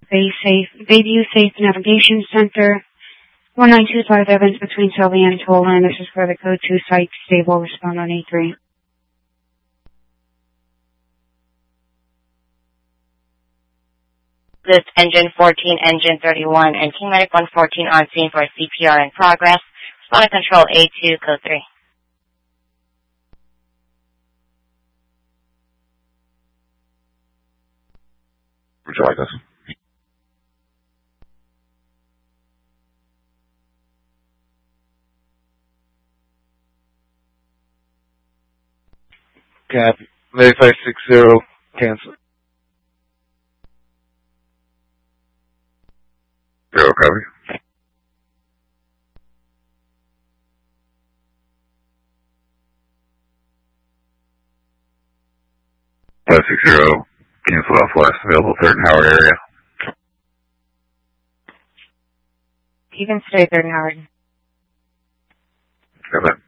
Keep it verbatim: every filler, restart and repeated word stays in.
Bay Safe, Bayview Safe Navigation Center, one nine two five Evans between Selby and Tolan. This is for the code two site stable. Respond on A three. This engine fourteen, engine thirty-one, and King Medic one fourteen on scene for C P R in progress. Respond to control A two, code three. Would you like this? Copy. ninety-five sixty, cancel. Zero, copy. five six zero, cancel off last available third and Howard area. You can stay third and Howard. Got that.